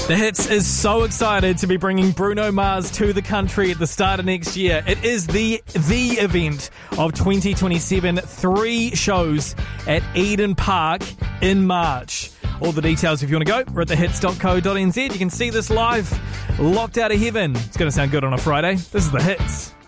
The Hits is so excited to be bringing Bruno Mars to the country at the start of next year. It is the event of 2027. 3 shows at Eden Park in March. All the details, if you want to go, are at thehits.co.nz. You can see this live, locked out of heaven. It's going to sound good on a Friday. This is The Hits.